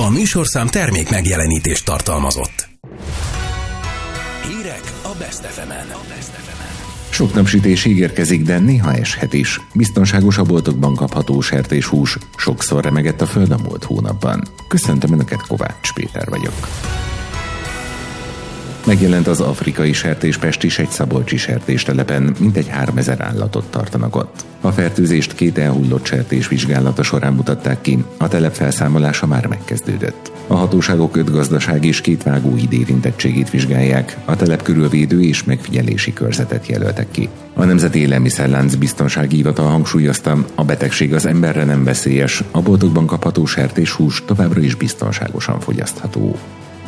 A műsorszám termék megjelenítést tartalmazott. Hírek a Best FM-en. Sok napsütés ígérkezik, de néha eshet is. Biztonságos a boltokban kapható sertéshús. Sokszor remegett a föld a múlt hónapban. Köszöntöm Önöket, Kovács Péter vagyok. Megjelent az afrikai sertéspest is egy szabolcsi sertéstelepen, mintegy 3000 állatot tartanak ott. A fertőzést 2 elhullott sertés vizsgálata során mutatták ki, a telep felszámolása már megkezdődött. A hatóságok 5 gazdaság és 2 vágóhíd érintettségét vizsgálják, a telep körülvédő és megfigyelési körzetet jelöltek ki. A Nemzeti Élelmiszerlánc Biztonsági Hivatal hangsúlyozta, a betegség az emberre nem veszélyes, a boltokban kapható sertéshús továbbra is biztonságosan fogyasztható.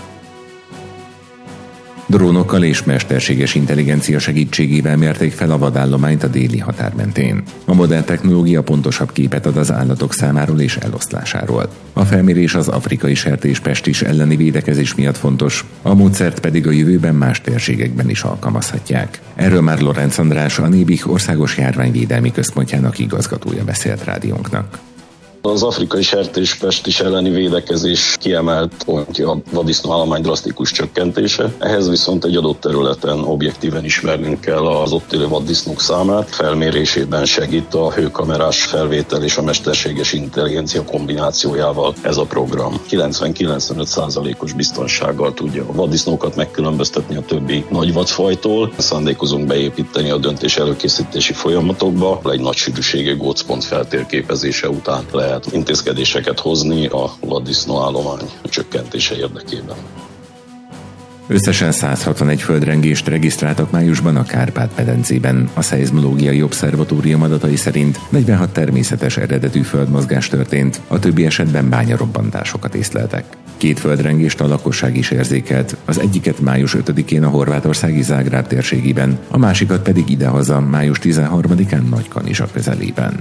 Drónokkal és mesterséges intelligencia segítségével mérték fel a vadállományt a déli határ mentén. A modern technológia pontosabb képet ad az állatok számáról és eloszlásáról. A felmérés az afrikai sertéspest elleni védekezés miatt fontos, a módszert pedig a jövőben más térségekben is alkalmazhatják. Erről már Lorenz András, a Nébih Országos Járványvédelmi Központjának igazgatója beszélt rádiónknak. Az afrikai sertéspest elleni védekezés kiemelt pontja a vaddisznóállomány drasztikus csökkentése. Ehhez viszont egy adott területen objektíven ismernünk kell az ott élő vaddisznók számát. Felmérésében segít a hőkamerás felvétel és a mesterséges intelligencia kombinációjával ez a program. 90-95%-os biztonsággal tudja a vaddisznókat megkülönböztetni a többi nagy vadfajtól. Szándékozunk beépíteni a döntés előkészítési folyamatokba. Egy nagy sűrűségű gócpont feltérképezése után lehet intézkedéseket hozni a vaddisznóállomány csökkentése érdekében. Összesen 161 földrengést regisztráltak májusban a Kárpát-medencében. A Szeizmológiai Obszervatórium adatai szerint 46 természetes eredetű földmozgás történt, a többi esetben bányarobbantásokat észleltek. 2 földrengést a lakosság is érzékelt, az egyiket május 5-én a horvátországi Zágráb térségében, a másikat pedig idehaza május 13-án Nagykanizsa közelében.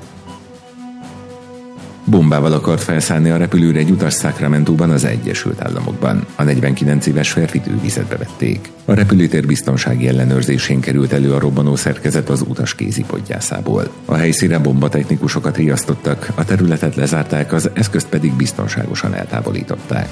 Bombával akart felszállni a repülőre egy utas Sacramentóban az Egyesült Államokban. A 49 éves férfit őrizetbe vették. A repülőtér biztonsági ellenőrzésén került elő a robbanó szerkezet az utas kézipodgyászából. A helyszínre bombatechnikusokat riasztottak, a területet lezárták, az eszközt pedig biztonságosan eltávolították.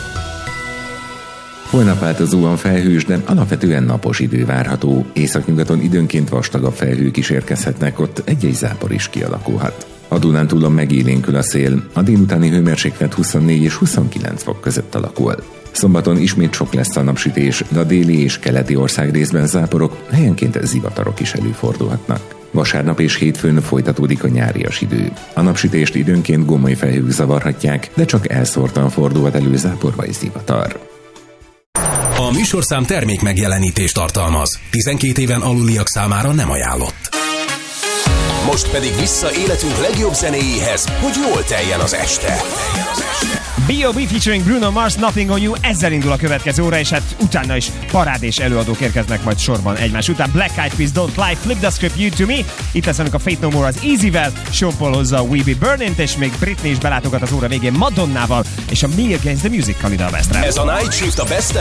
Holnap változóan felhős, de alapvetően napos idő várható. Északnyugaton időnként vastagabb felhők is érkezhetnek, ott egy-egy zápor is kialakulhat. A Dunántúlon megélénkül a szél, a délutáni hőmérséklet 24 és 29 fok között alakul. Szombaton ismét sok lesz a napsütés, de a déli és keleti országrészben záporok, helyenként zivatarok is előfordulhatnak. Vasárnap és hétfőn folytatódik a nyárias idő. A napsütést időnként gomoly felhők zavarhatják, de csak elszórtan fordulhat elő zápor vagy zivatar. A műsorszám termék megjelenítést tartalmaz. 12 éven aluliak számára nem ajánlott. Most pedig vissza életünk legjobb zenéjéhez, hogy jól teljen az este. B.O.B. featuring Bruno Mars, Nothing on You, ezzel indul a következő óra, és hát utána is parád és előadók érkeznek majd sorban egymás után. Black Eyed Peas, Don't Lie, Flip the Script, You to Me, itt lesz velünk a Faith No More az Easyvel, Sean Paul hozza a We Be Burning-t, és még Britney is belátogat az óra végén Madonnával, és a Me Against the Music-kal ide a Bestre. Ez a Night Shift a Best